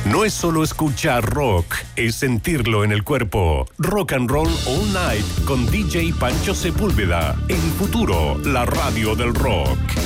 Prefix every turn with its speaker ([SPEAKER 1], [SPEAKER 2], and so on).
[SPEAKER 1] No es solo escuchar rock, es sentirlo en el cuerpo. Rock and Roll All Night con DJ Pancho Sepúlveda. El futuro, la radio del rock.